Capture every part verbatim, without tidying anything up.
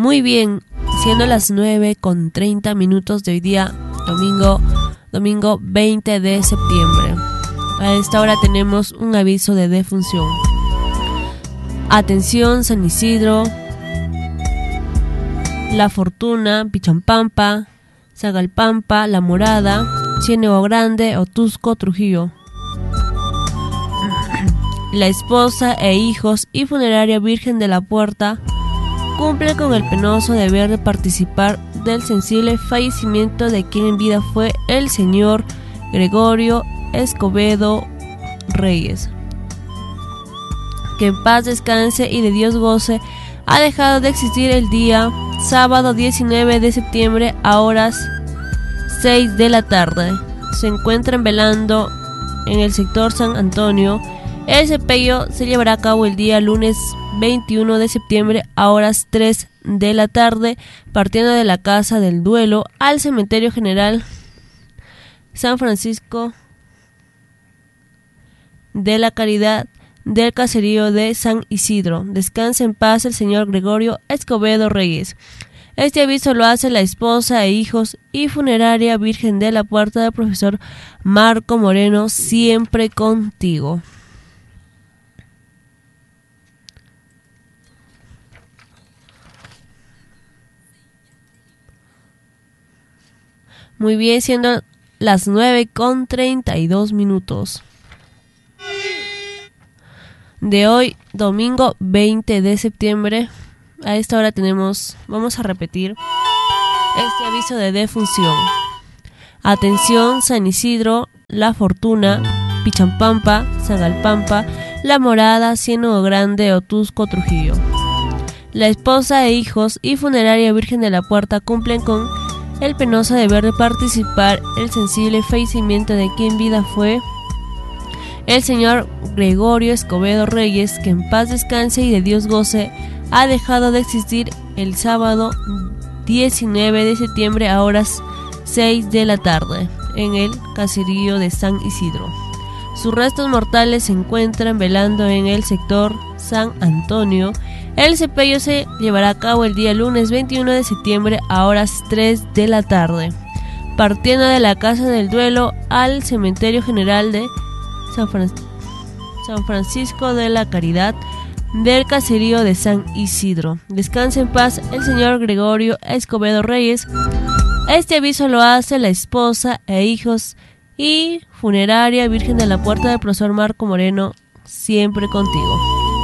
Muy bien, siendo las nueve con treinta minutos de hoy día, domingo, domingo veinte de septiembre. A esta hora tenemos un aviso de defunción. Atención, San Isidro, La Fortuna, Pichampampa, Sagalpampa, La Morada, Ciénego Grande, Otusco, Trujillo. La esposa e hijos y funeraria Virgen de la Puerta cumple con el penoso deber de participar del sensible fallecimiento de quien en vida fue el señor Gregorio Escobedo Reyes. Que en paz descanse y de Dios goce. Ha dejado de existir el día sábado diecinueve de septiembre a horas seis de la tarde. Se encuentran velando en el sector San Antonio. El sepelio se llevará a cabo el día lunes veintiuno de septiembre a horas tres de la tarde, partiendo de la Casa del Duelo al Cementerio General San Francisco de la Caridad del caserío de San Isidro. Descanse en paz el señor Gregorio Escobedo Reyes. Este aviso lo hace la esposa e hijos y funeraria Virgen de la Puerta del profesor Marco Moreno, siempre contigo. Muy bien, siendo las nueve con treinta y dos minutos de hoy, domingo veinte de septiembre. A esta hora tenemos, vamos a repetir este aviso de defunción. Atención, San Isidro, La Fortuna, Pichampampa, Sagalpampa, La Morada, Ciénego Grande, Otusco, Trujillo. La esposa e hijos y funeraria Virgen de la Puerta cumplen con el penoso deber de participar el sensible fallecimiento de quien vida fue el señor Gregorio Escobedo Reyes, que en paz descanse y de Dios goce. Ha dejado de existir el sábado diecinueve de septiembre a horas seis de la tarde en el caserío de San Isidro. Sus restos mortales se encuentran velando en el sector San Antonio. El sepelio se llevará a cabo el día lunes veintiuno de septiembre a horas tres de la tarde, partiendo de la Casa del Duelo al Cementerio General de San, Fran- San Francisco de la Caridad del caserío de San Isidro. Descanse en paz el señor Gregorio Escobedo Reyes. Este aviso lo hace la esposa e hijos y funeraria Virgen de la Puerta del profesor Marco Moreno, siempre contigo.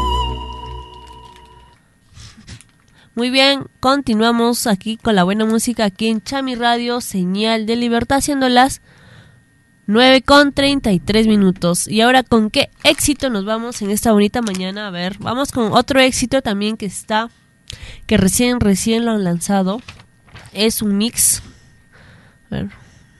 Muy bien, continuamos aquí con la buena música aquí en Chami Radio, Señal de Libertad, siendo las nueve con treinta y tres minutos. Y ahora, ¿con qué éxito nos vamos en esta bonita mañana? A ver, vamos con otro éxito también que está, que recién, recién lo han lanzado. Es un mix. A ver.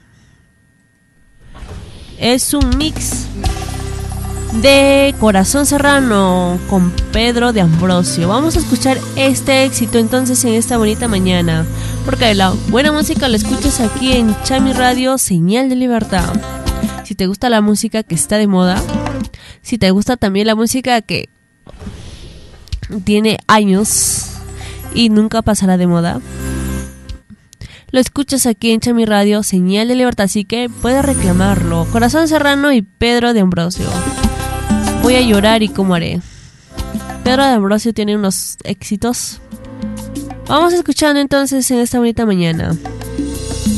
Es un mix de Corazón Serrano con Pedro de Ambrosio. Vamos a escuchar este éxito entonces en esta bonita mañana, porque la buena música la escuchas aquí en Chami Radio, Señal de Libertad. Si te gusta la música que está de moda, si te gusta también la música que tiene años y nunca pasará de moda, lo escuchas aquí en Chami Radio, Señal de Libertad, así que puedes reclamarlo. Corazón Serrano y Pedro de Ambrosio. Voy a llorar y cómo haré. Pedro de Ambrosio tiene unos éxitos. Vamos escuchando entonces en esta bonita mañana.